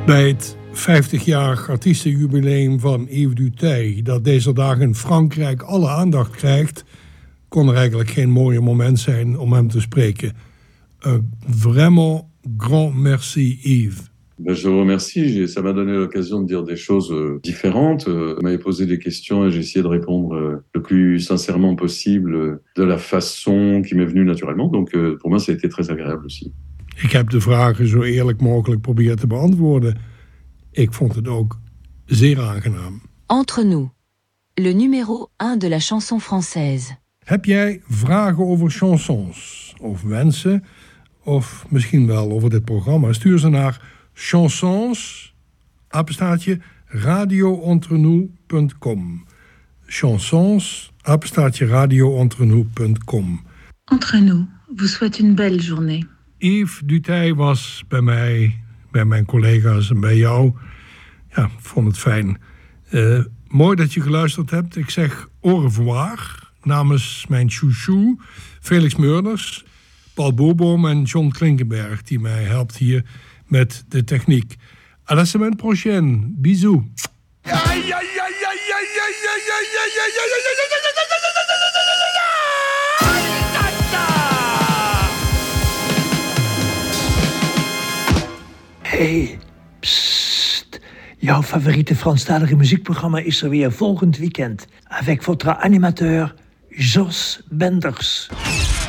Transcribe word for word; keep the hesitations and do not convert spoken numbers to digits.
Bij het vijftigjarig artiestenjubileum van Yves Duteil, dat deze dagen in Frankrijk alle aandacht krijgt, kon er eigenlijk geen mooier moment zijn om hem te spreken. Un vraiment grand merci, Yves. Ben, je vous remercie, ça m'a donné l'occasion de dire des choses différentes. Vous m'avez posé des questions et j'ai essayé de répondre le plus sincèrement possible, de la façon qui m'est venue naturellement. Donc pour moi, ça a été très agréable aussi. Ik heb de vragen zo eerlijk mogelijk proberen te beantwoorden. Ik vond het ook zeer aangenaam. Entre nous, le numéro un de la chanson française. Heb jij vragen over chansons of wensen, of misschien wel over dit programma? Stuur ze naar chansons, apenstaartje, radioentrenous punt com. Chansons, apenstaartje, radioentrenous punt com. Entre nous, vous souhaite une belle journée. Yves Duteil was bij mij, bij mijn collega's en bij jou. Ja, ik vond het fijn. Uh, mooi dat je geluisterd hebt. Ik zeg au revoir namens mijn chouchou Felix Meurders, Paul Boboom en John Klinkenberg, die mij helpt hier met de techniek. À la semaine prochaine. Bisous. Hey, psst. Jouw favoriete Franstalige muziekprogramma is er weer volgend weekend. Avec votre animateur Jos Benders.